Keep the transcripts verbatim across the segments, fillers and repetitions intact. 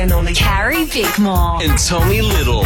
and only Carrie Bickmore. and Tommy Little.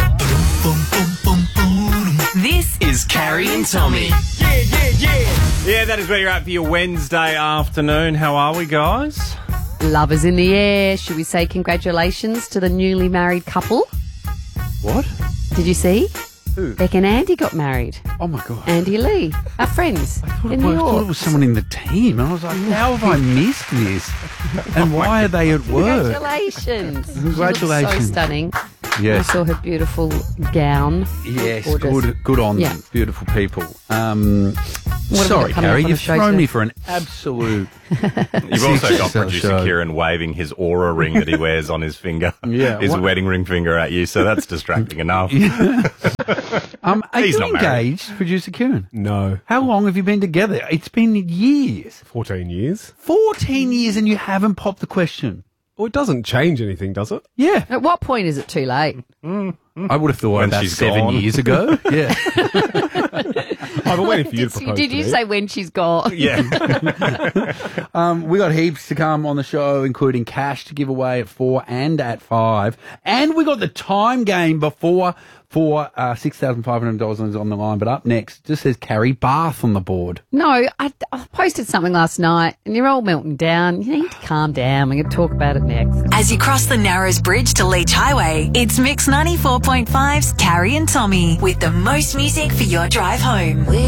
This Is Carrie and Tommy. Yeah, that is where you're at for your Wednesday afternoon. How are we, guys? Love is in the air. Should we say congratulations to the newly married couple? What? Did you see? Who? Beck and Andy got married. Oh, my God. Andy Lee, our friends I thought, in it New was, I thought it York. was someone in the team. And I was like, how have I missed this? And why are they at work? Congratulations. Congratulations. She looked so stunning. I Yes. saw her beautiful gown. Yes, Gorgeous. good, good on Yeah. them. Beautiful people. Um, we sorry, got coming up Carrie, on you've the show thrown today? me for an absolute... You've also got Show. producer Kieran waving his aura ring that he wears on his finger. Yeah, His what- wedding ring finger at you, so that's distracting enough. Um, are He's you not married. engaged, producer Kieran? No, How long have you been together? It's been years. fourteen years. fourteen years and you haven't popped the question. Well, it doesn't change anything, does it? Yeah. At what point is it too late? I would have thought When about she's seven gone. years ago. Yeah. I've been waiting for you Did, to you, propose did to you me. say when she's gone? Yeah. Um, we got heaps to come on the show, including cash to give away at four and at five. And we got the time game before for uh, six thousand five hundred dollars on the line. But up next, just says Carrie Bath on the board. No, I, I posted something last night and you're all melting down. You need to calm down. We're going to talk about it next. As you cross the Narrows Bridge to Leach Highway, it's Mix ninety-four point five's Carrie and Tommy with the most music for your drive home.